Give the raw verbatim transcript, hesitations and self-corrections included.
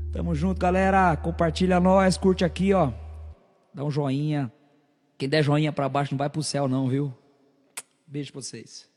Tamo junto, galera. Compartilha nós, curte aqui, ó. Dá um joinha. Quem der joinha pra baixo não vai pro céu, não, viu? Beijo pra vocês.